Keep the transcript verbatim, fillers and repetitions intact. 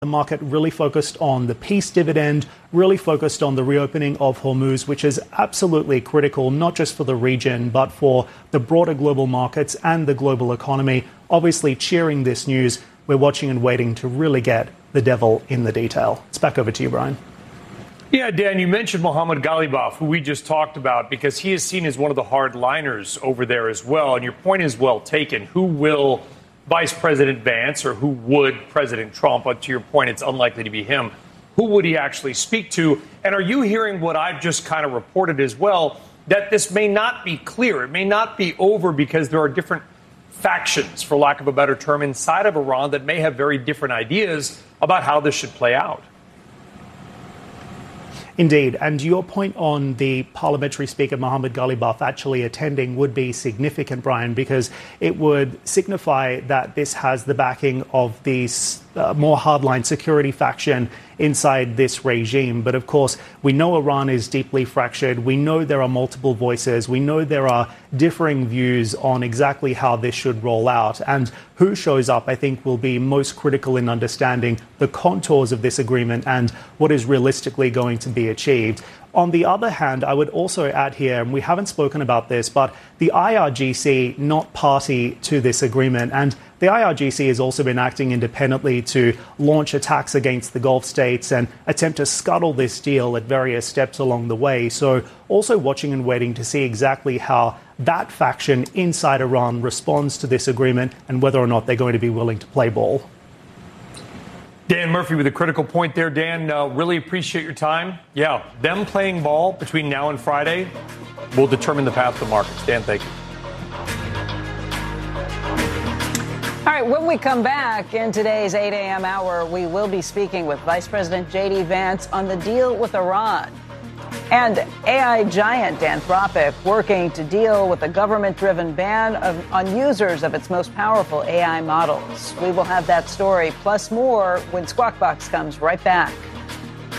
The market really focused on the peace dividend, really focused on the reopening of Hormuz, which is absolutely critical, not just for the region, but for the broader global markets and the global economy. Obviously, cheering this news, we're watching and waiting to really get the devil in the detail. It's back over to you, Brian. Yeah, Dan, you mentioned Mohammad Ghalibaf, who we just talked about, because he is seen as one of the hardliners over there as well. And your point is well taken. Who will Vice President Vance, or who would President Trump, but to your point, it's unlikely to be him, who would he actually speak to? And are you hearing what I've just kind of reported as well, that this may not be clear, it may not be over because there are different factions, for lack of a better term, inside of Iran that may have very different ideas about how this should play out? Indeed. And your point on the parliamentary speaker, Mohammad Ghalibaf, actually attending would be significant, Brian, because it would signify that this has the backing of the uh, more hardline security faction inside this regime. But of course, we know Iran is deeply fractured. We know there are multiple voices. We know there are differing views on exactly how this should roll out. And who shows up, I think, will be most critical in understanding the contours of this agreement and what is realistically going to be achieved. On the other hand, I would also add here, and we haven't spoken about this, but the I R G C not party to this agreement. And the I R G C has also been acting independently to launch attacks against the Gulf states and attempt to scuttle this deal at various steps along the way. So also watching and waiting to see exactly how that faction inside Iran responds to this agreement and whether or not they're going to be willing to play ball. Dan Murphy with a critical point there. Dan, uh, really appreciate your time. Yeah, them playing ball between now and Friday will determine the path of the markets. Dan, thank you. All right, when we come back in today's eight a.m. hour, we will be speaking with Vice President J D. Vance on the deal with Iran. And A I giant Anthropic working to deal with a government-driven ban of, on users of its most powerful A I models. We will have that story plus more when Squawk Box comes right back.